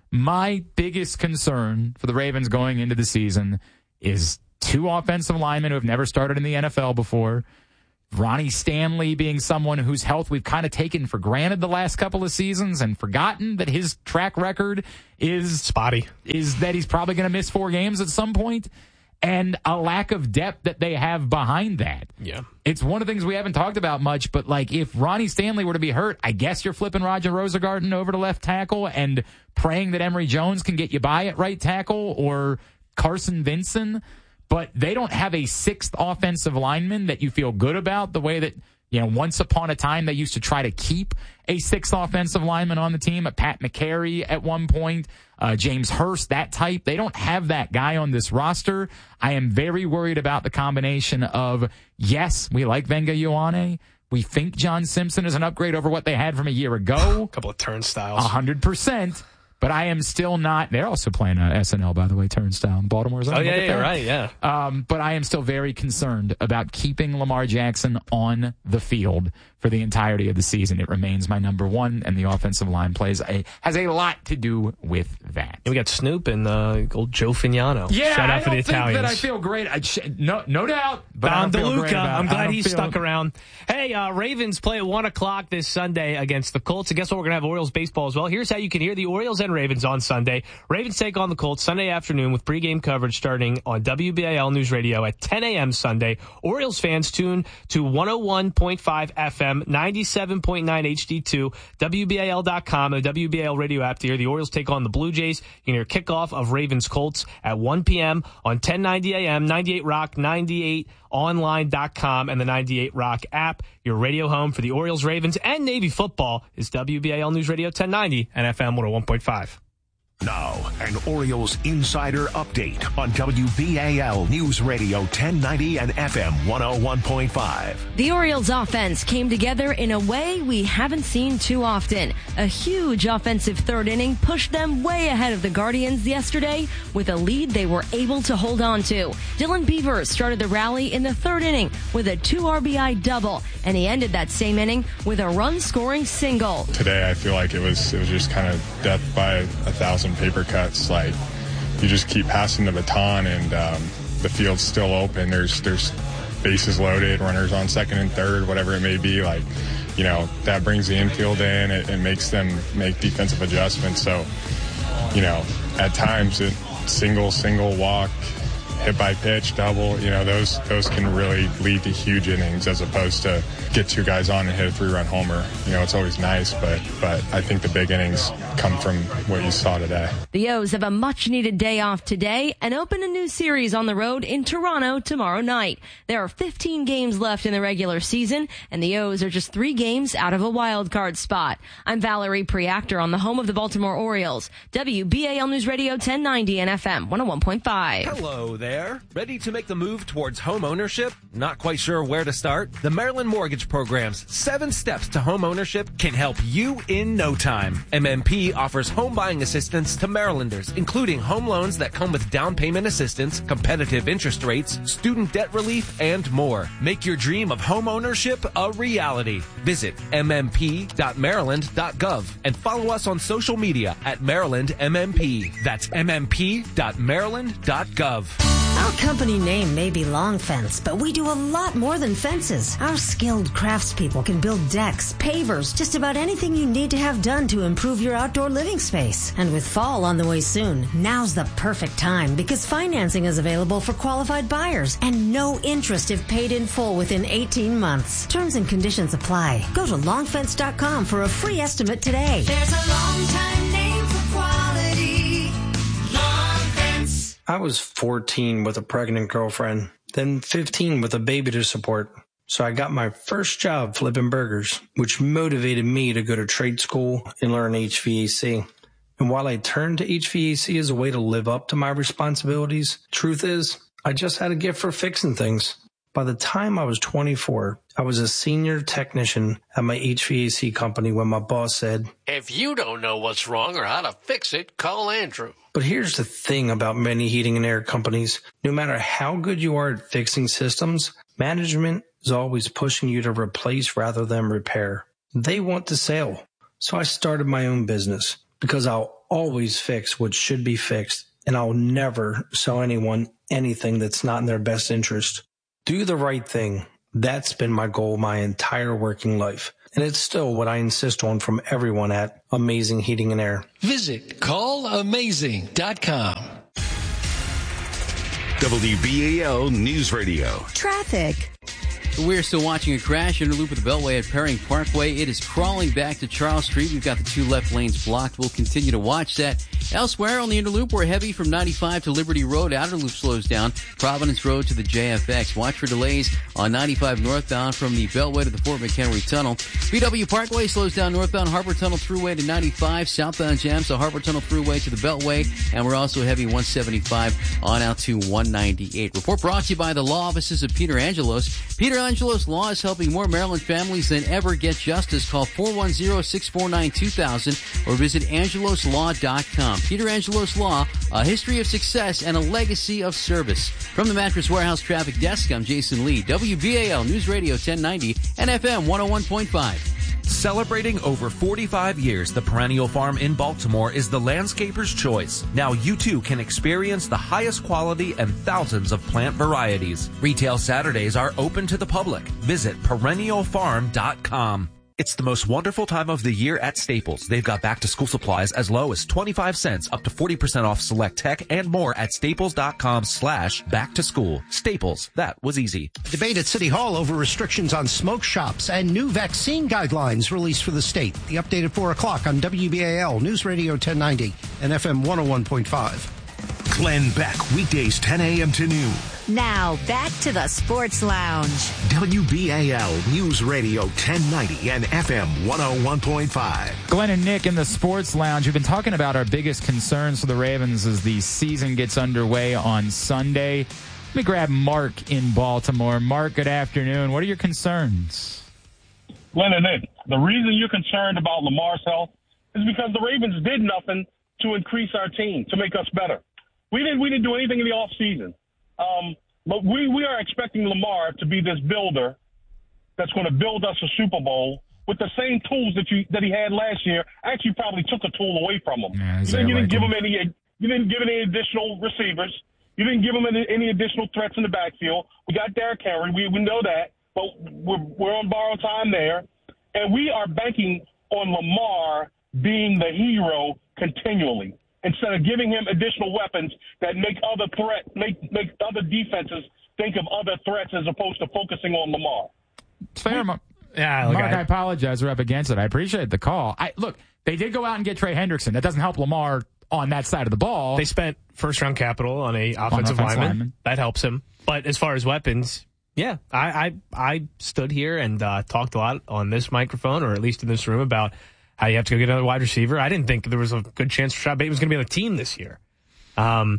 My biggest concern for the Ravens going into the season is two offensive linemen who have never started in the N F L before. Ronnie Stanley being someone whose health we've kind of taken for granted the last couple of seasons and forgotten that his track record is spotty, is that he's probably going to miss four games at some point, and a lack of depth that they have behind that. Yeah. It's one of the things we haven't talked about much, but like if Ronnie Stanley were to be hurt, I guess you're flipping Roger Rosengarten over to left tackle and praying that Emory Jones can get you by at right tackle or Carson Vinson. But they don't have a sixth offensive lineman that you feel good about the way that, you know, once upon a time they used to try to keep a sixth offensive lineman on the team. Pat McCary at one point, uh, James Hurst, that type. They don't have that guy on this roster. I am very worried about the combination of, yes, we like Venga Ioane. We think John Simpson is an upgrade over what they had from a year ago. A couple of turnstiles. A hundred percent. But I am still not. They're also playing uh, S N L, by the way, Turnstile in Baltimore's. Oh, yeah, yeah, right, yeah. Um, but I am still very concerned about keeping Lamar Jackson on the field for the entirety of the season. It remains my number one, and the offensive line plays a, has a lot to do with that. And we got Snoop and uh, old Joe Fignano. Yeah, Shout out I for don't the think Italians. that I feel great. I sh- no, no doubt. But I don't feel DeLuca, great about, I'm glad he he's stuck around. Hey, uh, Ravens play at one o'clock this Sunday against the Colts. And guess what? We're going to have Orioles baseball as well. Here's how you can hear the Orioles and Ravens on Sunday. Ravens take on the Colts Sunday afternoon with pregame coverage starting on W B A L News Radio at ten a.m. Sunday. Orioles fans tune to one oh one point five F M, ninety-seven point nine H D two, W B A L dot com, and the W B A L radio app to hear the Orioles take on the Blue Jays. You can hear kickoff of Ravens Colts at one p.m. on ten ninety A M, ninety-eight Rock, ninety-eight online dot com, and the ninety-eight Rock app. Your radio home for the Orioles, Ravens, and Navy football is W B A L News Radio ten ninety and F M one oh one point five. Now, an Orioles insider update on W B A L News Radio ten ninety and F M one oh one point five. The Orioles offense came together in a way we haven't seen too often. A huge offensive third inning pushed them way ahead of the Guardians yesterday with a lead they were able to hold on to. Dylan Beavers started the rally in the third inning with a two R B I double, and he ended that same inning with a run-scoring single. Today I feel like it was it was just kind of death by a thousand paper cuts. Like, you just keep passing the baton, and um, the field's still open. There's there's bases loaded, runners on second and third, whatever it may be. Like, you know, that brings the infield in. It, it makes them make defensive adjustments. So, you know, at times it single, single, walk, hit by pitch, double. You know, those those can really lead to huge innings as opposed to get two guys on and hit a three-run homer. You know, it's always nice, but but I think the big innings come from what you saw today. The O's have a much-needed day off today and open a new series on the road in Toronto tomorrow night. There are fifteen games left in the regular season, and the O's are just three games out of a wild card spot. I'm Valerie Preactor on the home of the Baltimore Orioles, W B A L News Radio ten ninety and F M one oh one point five. Hello there. Ready to make the move towards home ownership? Not quite sure where to start? The Maryland Mortgage Program's seven steps to home ownership can help you in no time. M M P offers home buying assistance to Marylanders, including home loans that come with down payment assistance, competitive interest rates, student debt relief, and more. Make your dream of home ownership a reality. Visit m m p dot maryland dot gov and follow us on social media at Maryland M M P. That's m m p dot maryland dot gov. Our company name may be Long Fence, but we do a lot more than fences. Our skilled craftspeople can build decks, pavers, just about anything you need to have done to improve your outdoor living space. And with fall on the way soon, now's the perfect time because financing is available for qualified buyers and no interest if paid in full within eighteen months. Terms and conditions apply. Go to long fence dot com for a free estimate today. There's a long time name for quality. Long Fence. I was fourteen with a pregnant girlfriend, then fifteen with a baby to support. So I got my first job flipping burgers, which motivated me to go to trade school and learn H V A C. And while I turned to H V A C as a way to live up to my responsibilities, truth is, I just had a gift for fixing things. By the time I was twenty-four, I was a senior technician at my H V A C company when my boss said, If you don't know what's wrong or how to fix it, call Andrew. But here's the thing about many heating and air companies. No matter how good you are at fixing systems, management is always pushing you to replace rather than repair. They want to sell. So I started my own business because I'll always fix what should be fixed, and I'll never sell anyone anything that's not in their best interest. Do the right thing. That's been my goal my entire working life. And it's still what I insist on from everyone at Amazing Heating and Air. Visit call amazing dot com. W B A L News Radio. Traffic. We're still watching a crash in the loop of the Beltway at Perring Parkway. It is crawling back to Charles Street. We've got the two left lanes blocked. We'll continue to watch that. Elsewhere on the inner loop, we're heavy from ninety-five to Liberty Road. Outer loop slows down. Providence Road to the J F X. Watch for delays on ninety-five northbound from the Beltway to the Fort McHenry Tunnel. B W Parkway slows down northbound Harbor Tunnel Thruway to ninety-five. Southbound jams the Harbor Tunnel Thruway to the Beltway. And we're also heavy one seventy-five on out to one ninety-eight. Report brought to you by the law offices of Peter Angelos. Peter Angelos Law is helping more Maryland families than ever get justice. Call four one zero, six four nine, two thousand or visit angelos law dot com. Peter Angelos Law, a history of success and a legacy of service. From the Mattress Warehouse Traffic Desk, I'm Jason Lee. W B A L News Radio ten ninety and F M one oh one point five. Celebrating over forty-five years, the Perennial Farm in Baltimore is the landscaper's choice. Now you too can experience the highest quality and thousands of plant varieties. Retail Saturdays are open to the public. Visit perennial farm dot com. It's the most wonderful time of the year at Staples. They've got back-to-school supplies as low as twenty-five cents up to forty percent off select tech and more at staples.com slash back-to-school. Staples, that was easy. Debate at City Hall over restrictions on smoke shops and new vaccine guidelines released for the state. The update at four o'clock on W B A L News Radio ten ninety and F M one oh one point five. Glenn Beck, weekdays ten a.m. to noon. Now, back to the Sports Lounge. W B A L News Radio ten ninety and F M one oh one point five. Glenn and Nick in the Sports Lounge. We've been talking about our biggest concerns for the Ravens as the season gets underway on Sunday. Let me grab Mark in Baltimore. Mark, good afternoon. What are your concerns? Glenn and Nick, the reason you're concerned about Lamar's health is because the Ravens did nothing to increase our team, to make us better. We didn't, we didn't do anything in the offseason. Um, but we, we are expecting Lamar to be this builder that's going to build us a Super Bowl with the same tools that you that he had last year. Actually, probably took a tool away from him. Yeah, you didn't, you didn't like give him. him any. You didn't give any additional receivers. You didn't give him any, any additional threats in the backfield. We got Derrick Henry. We we know that, but we're we're on borrowed time there, and we are banking on Lamar being the hero continually, instead of giving him additional weapons that make other threat, make make other defenses think of other threats as opposed to focusing on Lamar. Fair, Mark. Yeah, look, Mark, I, I apologize. We're up against it. I appreciate the call. I look, they did go out and get Trey Hendrickson. That doesn't help Lamar on that side of the ball. They spent first-round capital on a offensive on lineman. lineman. That helps him. But as far as weapons, yeah, I I, I stood here and uh, talked a lot on this microphone, or at least in this room, about how you have to go get another wide receiver. I didn't think there was a good chance Rashad Bateman was going to be on the team this year. Um,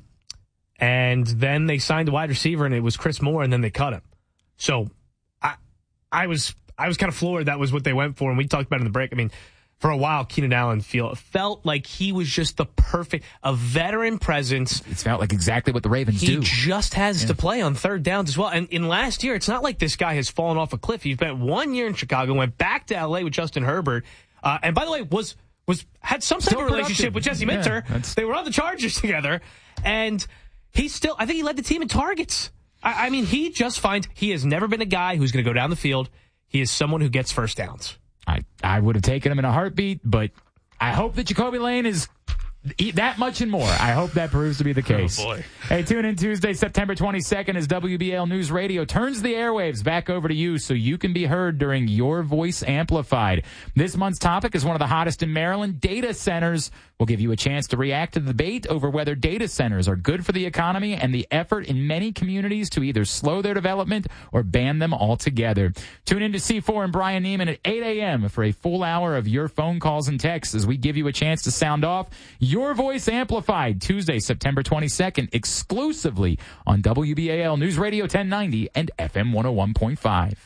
and then they signed a wide receiver, and it was Chris Moore, and then they cut him. So I I was I was kind of floored that was what they went for, and we talked about it in the break. I mean, for a while, Keenan Allen feel, felt like he was just the perfect, a veteran presence. It's felt like exactly what the Ravens he do. He just has yeah. to play on third downs as well. And in last year, it's not like this guy has fallen off a cliff. He spent one year in Chicago, went back to L A with Justin Herbert. Uh, and by the way, was was had some type Still of relationship with Jesse Minter. Yeah, they were on the Chargers together, and he still, I think he led the team in targets. I, I mean, he just finds he has never been a guy who's going to go down the field. He is someone who gets first downs. I, I would have taken him in a heartbeat, but I hope that Jacoby Lane is that much and more. I hope that proves to be the case. Oh, boy. Hey, tune in Tuesday, September twenty-second, as W B A L News Radio turns the airwaves back over to you so you can be heard during Your Voice Amplified. This month's topic is one of the hottest in Maryland, data centers. We'll give you a chance to react to the debate over whether data centers are good for the economy and the effort in many communities to either slow their development or ban them altogether. Tune in to C four and Brian Neiman at eight a.m. for a full hour of your phone calls and texts as we give you a chance to sound off Your Voice Amplified, Tuesday, September twenty-second, exclusively on W B A L News Radio ten ninety and F M one oh one point five.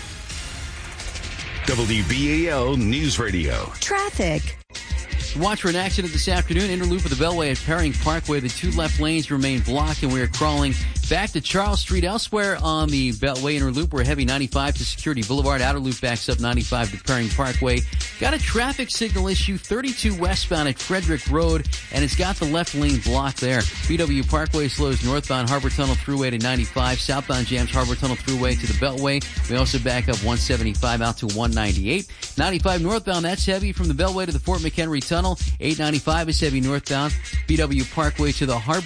W B A L News Radio. Traffic. Watch for an accident this afternoon. Inner loop of the Beltway at Perring Parkway. The two left lanes remain blocked, and we are crawling back to Charles Street. Elsewhere on the Beltway inner loop, we're heavy ninety-five to Security Boulevard. Outer loop backs up ninety-five to Perring Parkway. Got a traffic signal issue thirty-two westbound at Frederick Road, and it's got the left lane blocked there. B W Parkway slows northbound Harbor Tunnel Thruway to ninety-five. Southbound jams Harbor Tunnel Thruway to the Beltway. We also back up one seventy-five out to one ninety-eight. ninety-five northbound, that's heavy from the Beltway to the Fort McHenry Tunnel. eight ninety-five is heavy northbound. B W Parkway to the Harbor